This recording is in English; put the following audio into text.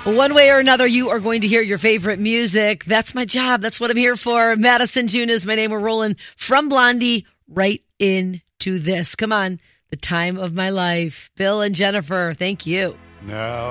One way or another, you are going to hear your favorite music. That's my job. That's what I'm here for. Madison June is my name. We're rolling from Blondie right into this. Come on. The time of my life. Bill and Jennifer, thank you. Now